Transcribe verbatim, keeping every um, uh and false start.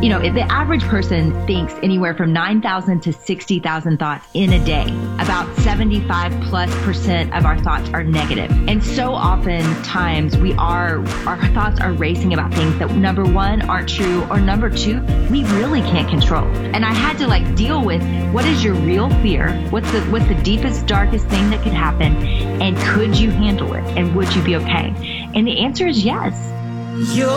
You know, the average person thinks anywhere from nine thousand to sixty thousand thoughts in a day. About seventy-five plus percent of our thoughts are negative. And so often times we are, our thoughts are racing about things that number one, aren't true, or number two, we really can't control. And I had to like deal with what is your real fear? What's the, what's the deepest, darkest thing that could happen? And could you handle it? And would you be okay? And the answer is yes. You